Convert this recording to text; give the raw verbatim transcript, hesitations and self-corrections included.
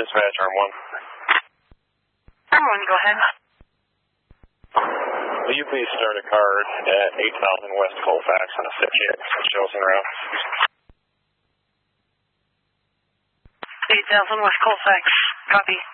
Dispatch, Arm one. Arm one, go ahead. Will you please start a card at eight thousand West Colfax on a fifty-eight Chilson route? eight thousand West Colfax, copy.